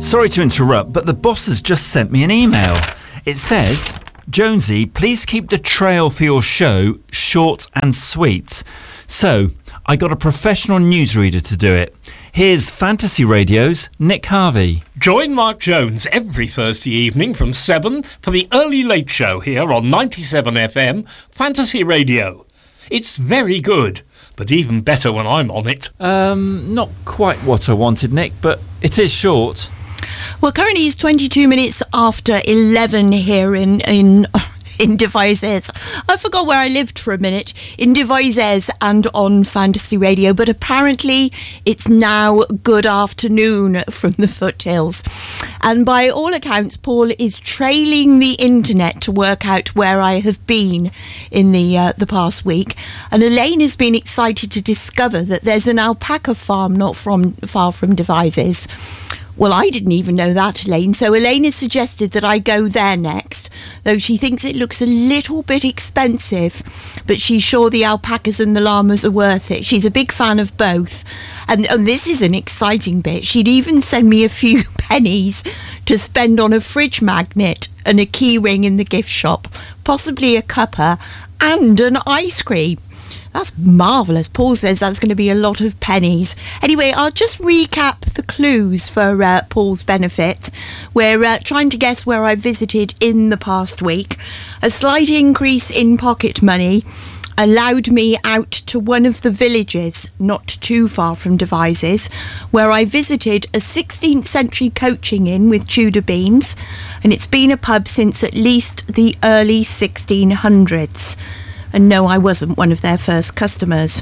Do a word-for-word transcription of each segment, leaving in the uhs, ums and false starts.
Sorry to interrupt, but the boss has just sent me an email. It says, Jonesy, please keep the trail for your show short and sweet. So, I got a professional newsreader to do it. Here's Fantasy Radio's Nick Harvey. Join Mark Jones every Thursday evening from seven for the Early Late Show here on ninety-seven F M, Fantasy Radio. It's very good, but even better when I'm on it. Um, not quite what I wanted, Nick, but it is short. Well, currently it's twenty-two minutes after eleven here in in in Devizes. I forgot where I lived for a minute. In Devizes and on Fantasy Radio, but apparently it's now good afternoon from the foothills. And by all accounts, Paul is trailing the internet to work out where I have been in the uh, the past week. And Elaine has been excited to discover that there's an alpaca farm not from far from Devizes. Well, I didn't even know that, Elaine. So Elaine has suggested that I go there next, though she thinks it looks a little bit expensive, but she's sure the alpacas and the llamas are worth it. She's a big fan of both. And, and this is an exciting bit. She'd even send me a few pennies to spend on a fridge magnet and a key ring in the gift shop, possibly a cuppa and an ice cream. That's marvellous. Paul says that's going to be a lot of pennies. Anyway, I'll just recap the clues for uh, Paul's benefit. We're uh, trying to guess where I visited in the past week. A slight increase in pocket money allowed me out to one of the villages, not too far from Devizes, where I visited a sixteenth century coaching inn with Tudor beans, and it's been a pub since at least the early sixteen hundreds. And no, I wasn't one of their first customers.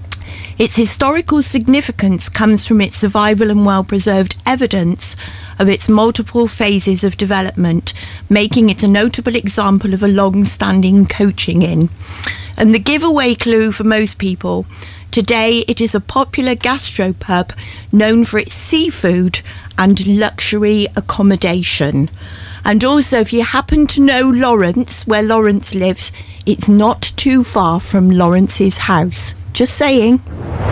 Its historical significance comes from its survival and well-preserved evidence of its multiple phases of development, making it a notable example of a long-standing coaching inn. And the giveaway clue for most people, today it is a popular gastropub known for its seafood and luxury accommodation. And also, if you happen to know Lawrence, where Lawrence lives, it's not too far from Lawrence's house. Just saying.